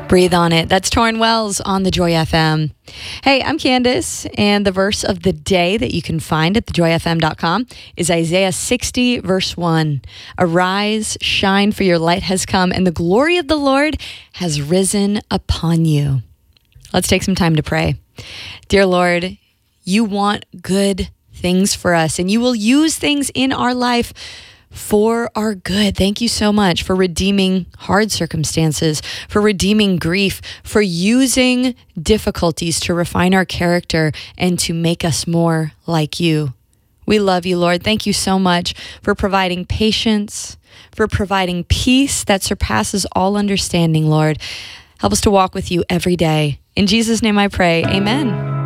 Breathe on it. That's Torrin Wells on the Joy FM. Hey, I'm Candace, and the verse of the day that you can find at thejoyfm.com is Isaiah 60, verse 1. Arise, shine, for your light has come, and the glory of the Lord has risen upon you. Let's take some time to pray. Dear Lord, you want good things for us, and you will use things in our life for our good. Thank you so much for redeeming hard circumstances, for redeeming grief, for using difficulties to refine our character and to make us more like you. We love you, Lord. Thank you so much for providing patience, for providing peace that surpasses all understanding, Lord. Help us to walk with you every day. In Jesus' name I pray, amen.